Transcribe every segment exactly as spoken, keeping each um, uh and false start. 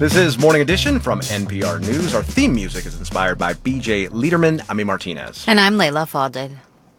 This is Morning Edition from N P R News. Our theme music is inspired by B J Liederman, Ami Martinez. And I'm Layla Falded.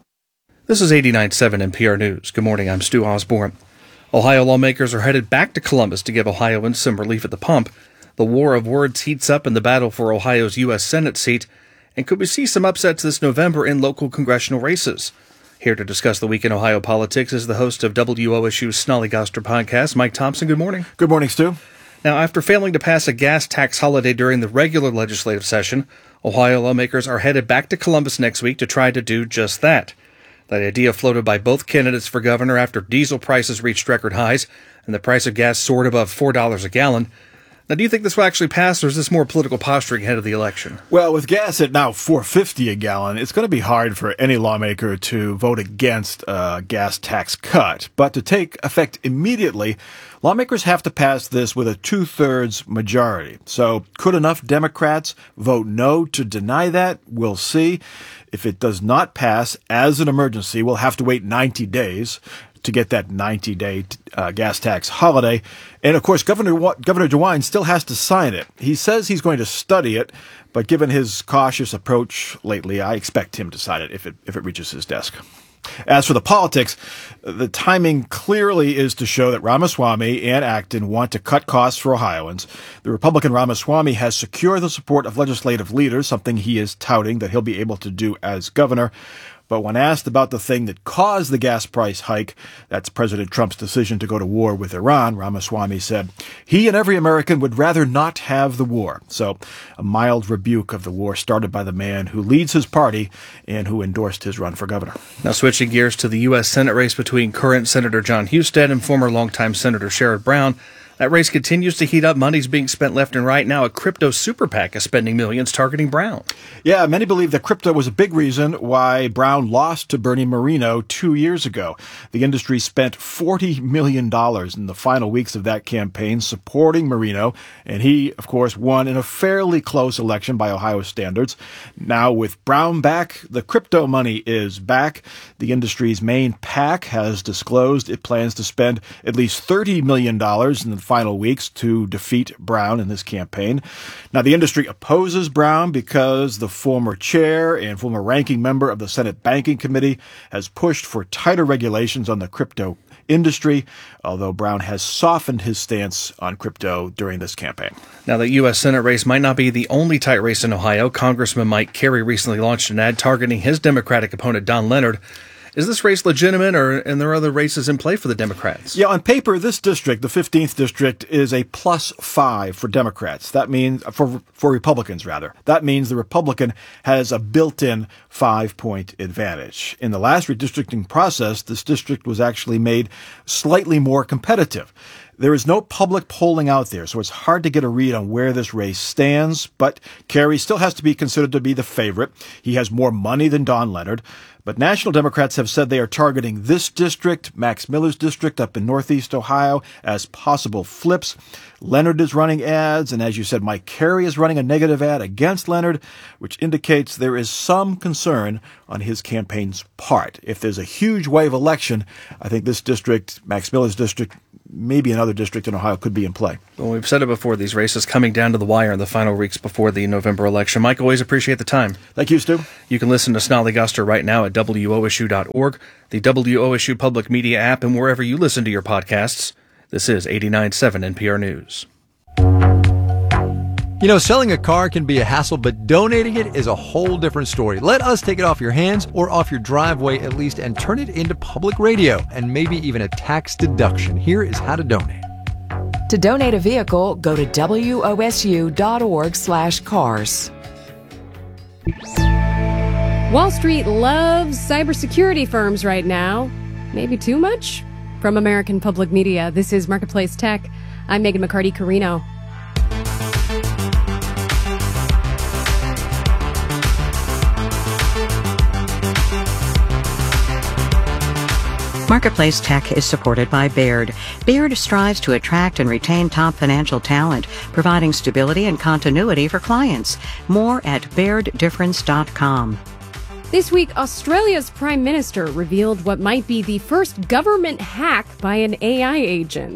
This is eighty-nine point seven N P R News. Good morning, I'm Stu Osborne. Ohio lawmakers are headed back to Columbus to give Ohioans some relief at the pump. The war of words heats up in the battle for Ohio's U S Senate seat. And could we see some upsets this November in local congressional races? Here to discuss the week in Ohio politics is the host of W O S U's Snollygoster podcast, Mike Thompson. Good morning. Good morning, Stu. Now, after failing to pass a gas tax holiday during the regular legislative session, Ohio lawmakers are headed back to Columbus next week to try to do just that. That idea floated by both candidates for governor after diesel prices reached record highs and the price of gas soared above four dollars a gallon. Now, do you think this will actually pass, or is this more political posturing ahead of the election? Well, with gas at now four dollars and fifty cents a gallon, it's going to be hard for any lawmaker to vote against a gas tax cut. But to take effect immediately, lawmakers have to pass this with a two-thirds majority. So could enough Democrats vote no to deny that? We'll see. If it does not pass as an emergency, we'll have to wait ninety days to get that ninety-day uh, gas tax holiday. And, of course, Governor Governor DeWine still has to sign it. He says he's going to study it, but given his cautious approach lately, I expect him to sign it if it if it reaches his desk. As for the politics, the timing clearly is to show that Ramaswamy and Acton want to cut costs for Ohioans. The Republican Ramaswamy has secured the support of legislative leaders, something he is touting that he'll be able to do as governor. But when asked about the thing that caused the gas price hike, that's President Trump's decision to go to war with Iran, Ramaswamy said he and every American would rather not have the war. So a mild rebuke of the war started by the man who leads his party and who endorsed his run for governor. Now switching gears to the U S Senate race between current Senator Jon Husted and former longtime Senator Sherrod Brown. That race continues to heat up. Money's being spent left and right. Now a crypto super PAC is spending millions targeting Brown. Yeah, many believe that crypto was a big reason why Brown lost to Bernie Moreno two years ago. The industry spent forty million dollars in the final weeks of that campaign supporting Moreno, and he, of course, won in a fairly close election by Ohio standards. Now with Brown back, the crypto money is back. The industry's main PAC has disclosed it plans to spend at least thirty million dollars in the final weeks to defeat Brown in this campaign. Now, the industry opposes Brown because the former chair and former ranking member of the Senate Banking Committee has pushed for tighter regulations on the crypto industry, although Brown has softened his stance on crypto during this campaign. Now, the U S Senate race might not be the only tight race in Ohio. Congressman Mike Carey recently launched an ad targeting his Democratic opponent, Don Leonard. Is this race legitimate, or and there are other races in play for the Democrats? Yeah, on paper, this district, the fifteenth district, is a plus five for Democrats. That means, for for Republicans, rather. That means the Republican has a built-in five-point advantage. In the last redistricting process, this district was actually made slightly more competitive. There is no public polling out there, so it's hard to get a read on where this race stands, but Carey still has to be considered to be the favorite. He has more money than Don Leonard. But national Democrats have said they are targeting this district, Max Miller's district up in northeast Ohio, as possible flips. Leonard is running ads, and as you said, Mike Carey is running a negative ad against Leonard, which indicates there is some concern on his campaign's part. If there's a huge wave election, I think this district, Max Miller's district, maybe another district in Ohio could be in play. Well, we've said it before, these races coming down to the wire in the final weeks before the November election. Mike, always appreciate the time. Thank you, Stu. You can listen to Snollygoster right now at W O S U dot org, the W O S U Public Media app, and wherever you listen to your podcasts. This is eighty-nine point seven N P R News. You know, selling a car can be a hassle, but donating it is a whole different story. Let us take it off your hands or off your driveway at least and turn it into public radio and maybe even a tax deduction. Here is how to donate. To donate a vehicle, go to W O S U dot org slash cars. Wall Street loves cybersecurity firms right now. Maybe too much? From American Public Media, this is Marketplace Tech. I'm Megan McCarty-Carino. Marketplace Tech is supported by Baird. Baird strives to attract and retain top financial talent, providing stability and continuity for clients. More at baird difference dot com. This week, Australia's Prime Minister revealed what might be the first government hack by an A I agent.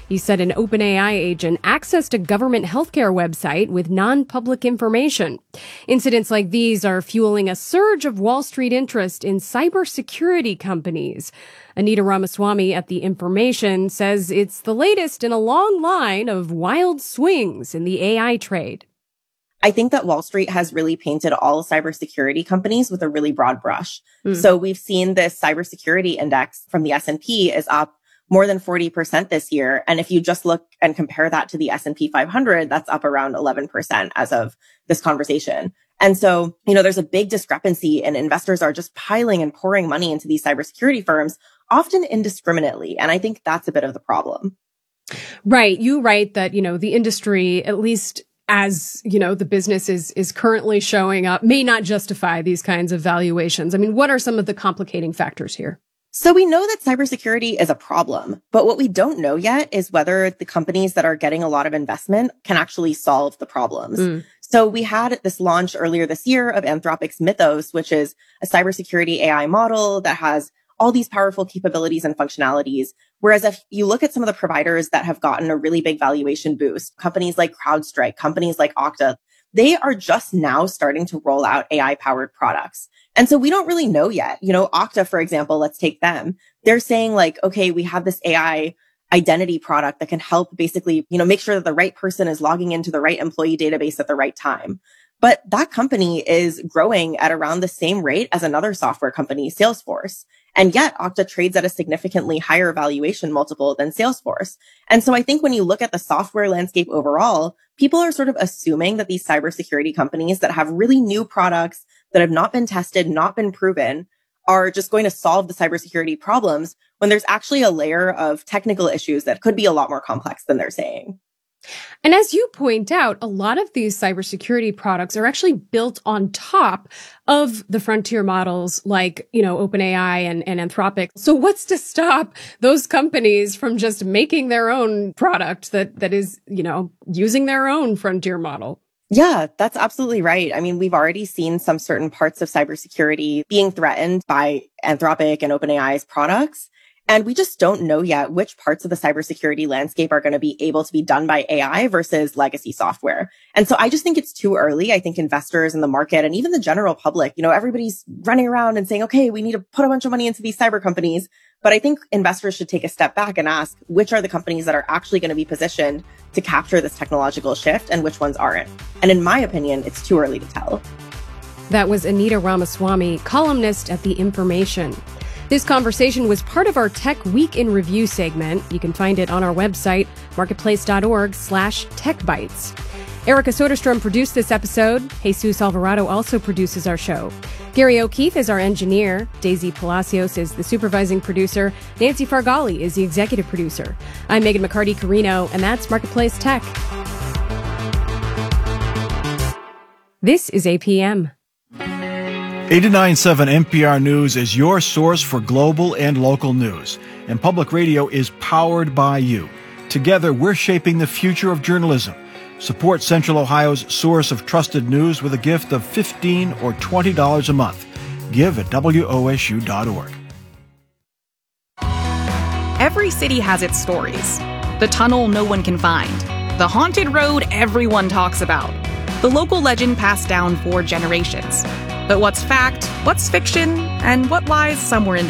He said an OpenAI agent accessed a government healthcare website with non-public information. Incidents like these are fueling a surge of Wall Street interest in cybersecurity companies. Anita Ramaswamy at The Information says it's the latest in a long line of wild swings in the A I trade. I think that Wall Street has really painted all cybersecurity companies with a really broad brush. Mm. So we've seen this cybersecurity index from the S and P is up more than forty percent this year. And if you just look and compare that to the S and P five hundred, that's up around eleven percent as of this conversation. And so, you know, there's a big discrepancy and investors are just piling and pouring money into these cybersecurity firms, often indiscriminately. And I think that's a bit of the problem. Right. You write that, you know, the industry, at least as, you know, the business is, is currently showing up, may not justify these kinds of valuations. I mean, what are some of the complicating factors here? So we know that cybersecurity is a problem, but what we don't know yet is whether the companies that are getting a lot of investment can actually solve the problems. Mm. So we had this launch earlier this year of Anthropic's Mythos, which is a cybersecurity A I model that has all these powerful capabilities and functionalities. Whereas if you look at some of the providers that have gotten a really big valuation boost, companies like CrowdStrike, companies like Okta, they are just now starting to roll out A I-powered products. And so we don't really know yet. You know, Okta, for example, let's take them. They're saying like, okay, we have this A I identity product that can help basically, you know, make sure that the right person is logging into the right employee database at the right time. But that company is growing at around the same rate as another software company, Salesforce. And yet Okta trades at a significantly higher valuation multiple than Salesforce. And so I think when you look at the software landscape overall, people are sort of assuming that these cybersecurity companies that have really new products that have not been tested, not been proven, are just going to solve the cybersecurity problems when there's actually a layer of technical issues that could be a lot more complex than they're saying. And as you point out, a lot of these cybersecurity products are actually built on top of the frontier models like, you know, OpenAI and, and Anthropic. So what's to stop those companies from just making their own product that, that is, you know, using their own frontier model? Yeah, that's absolutely right. I mean, we've already seen some certain parts of cybersecurity being threatened by Anthropic and OpenAI's products. And we just don't know yet which parts of the cybersecurity landscape are going to be able to be done by A I versus legacy software. And so I just think it's too early. I think investors in the market and even the general public, you know, everybody's running around and saying, okay, we need to put a bunch of money into these cyber companies. But I think investors should take a step back and ask, which are the companies that are actually going to be positioned to capture this technological shift and which ones aren't? And in my opinion, it's too early to tell. That was Anita Ramaswamy, columnist at The Information. This conversation was part of our Tech Week in Review segment. You can find it on our website, marketplace.org slash techbytes. Erica Soderstrom produced this episode. Jesus Alvarado also produces our show. Gary O'Keefe is our engineer. Daisy Palacios is the supervising producer. Nancy Fargali is the executive producer. I'm Megan McCarty-Carino, and that's Marketplace Tech. This is A P M. eighty-nine point seven N P R News is your source for global and local news. And public radio is powered by you. Together, we're shaping the future of journalism. Support Central Ohio's source of trusted news with a gift of fifteen dollars or twenty dollars a month. Give at W O S U dot org. Every city has its stories. The tunnel no one can find. The haunted road everyone talks about. The local legend passed down for generations. But what's fact, what's fiction, and what lies somewhere in between?